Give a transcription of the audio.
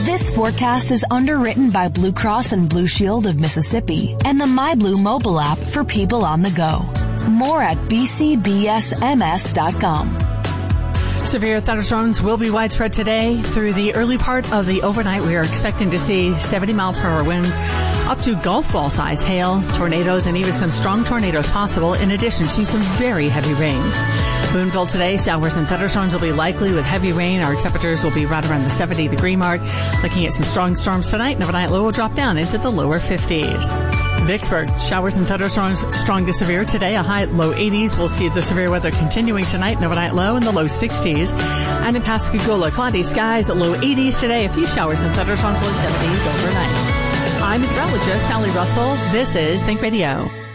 This forecast is underwritten by Blue Cross and Blue Shield of Mississippi and the MyBlue mobile app for people on the go. More at bcbsms.com. Severe thunderstorms will be widespread today. Through the early part of the overnight, we are expecting to see 70-mile-per-hour winds, up to golf ball size hail, tornadoes, and even some strong tornadoes possible, in addition to some very heavy rain. Boonville today, showers and thunderstorms will be likely with heavy rain. Our temperatures will be right around the 70-degree mark. Looking at some strong storms tonight, and overnight low will drop down into the lower 50s. Vicksburg, showers and thunderstorms strong to severe today, a high low 80s. We'll see the severe weather continuing tonight, and overnight low in the low 60s. And in Pascagoula, cloudy skies at low 80s today, a few showers and thunderstorms low 70s overnight. I'm meteorologist Sally Russell. This is Think Radio.